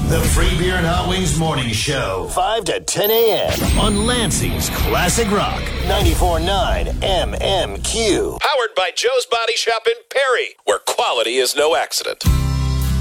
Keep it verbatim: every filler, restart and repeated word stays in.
The Free Beer and Hot Wings Morning Show. five to ten a.m. on Lansing's Classic Rock. ninety-four point nine M M Q. Powered by Joe's Body Shop in Perry, where quality is no accident.